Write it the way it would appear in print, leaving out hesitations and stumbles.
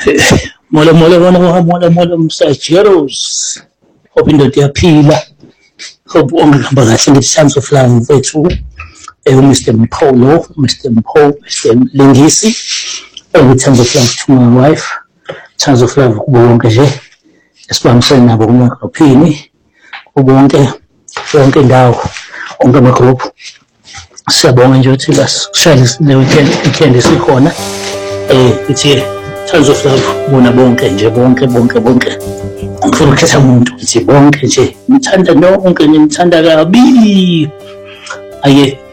Mola Msajeros. Hope indoda iyaphila. Hope onke kuhamba kahle ngithi Sons of Love mfethu. Mr. Mpolo, Mr. Lingisi. Sons of Love to my wife. Sons of Love kubo wonke nje. Esibambisene nabo kumagrophini. Kubo wonke indawo, onke amagroup. Siyabonga nje ukuthi basishayile le weekend esikhona. Ithi Sons of Love bona bonke nje bonke. Ngifuna ukhetha umuntu ukuthi bonke nje ngithanda nonke, ngimthanda kabi. Aye